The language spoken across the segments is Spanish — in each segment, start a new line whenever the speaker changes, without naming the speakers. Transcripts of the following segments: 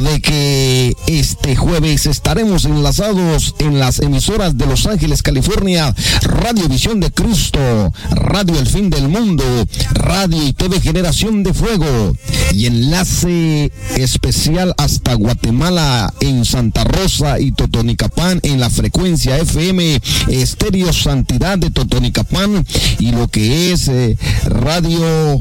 Recuerde que este jueves estaremos enlazados en las emisoras de Los Ángeles, California, Radio Visión de Cristo, Radio El Fin del Mundo, Radio y TV Generación de Fuego, y enlace especial hasta Guatemala, en Santa Rosa y Totonicapán, en la frecuencia FM Estéreo Santidad de Totonicapán, y lo que es radio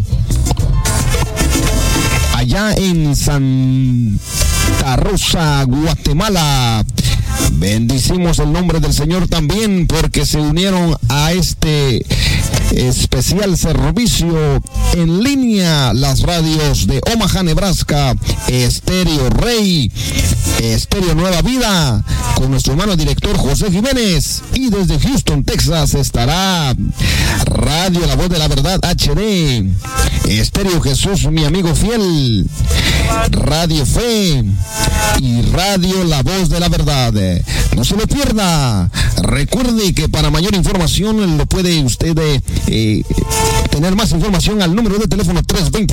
allá en Santa Rosa, Guatemala. Bendicimos el nombre del Señor también porque se unieron a este especial servicio en línea las radios de Omaha, Nebraska, Estéreo Rey, Estéreo Nueva Vida, con nuestro hermano director José Jiménez, y desde Houston, Texas estará Radio La Voz de la Verdad HD, Estéreo Jesús, mi amigo fiel, Radio Fe y Radio La Voz de la Verdad. No se lo pierda. Recuerde que para mayor información lo puede usted tener más información al número de teléfono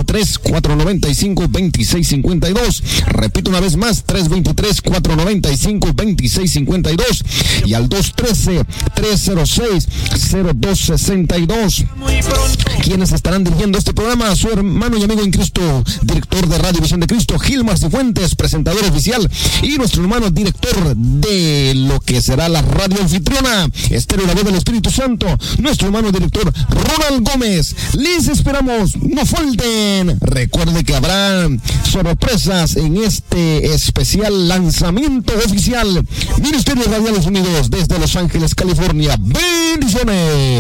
323-495-2652. Repito una vez más, 323-495-2652 y al 213-306-0262. Quienes estarán dirigiendo este programa: su hermano y amigo en Cristo, director de Radio Visión de Cristo, Gilmar Cifuentes, presentador oficial, y nuestro hermano director de lo que será la radio anfitriona, Estéreo La Voz del Espíritu Santo, nuestro hermano director Ronald Gómez. Les esperamos, no falten. Recuerde que habrá sorpresas en este especial lanzamiento oficial. Ministerios Radiales Unidos desde Los Ángeles, California. Bendiciones.